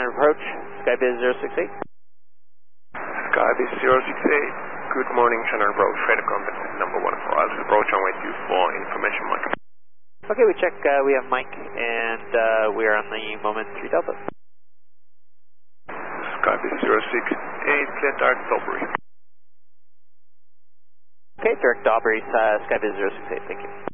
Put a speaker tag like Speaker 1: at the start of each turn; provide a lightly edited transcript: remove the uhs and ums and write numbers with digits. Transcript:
Speaker 1: approach, Skybiz 068.
Speaker 2: Skybiz 068, good morning, Channel approach, Freighter Company, number 1 for us, approach on way 24, information Mike.
Speaker 1: Okay, we check, we have Mike, and we are on the moment 3 Delta.
Speaker 2: Skybiz 068, clear direct Daubery.
Speaker 1: Okay, direct Daubery, Skybiz 068, thank you.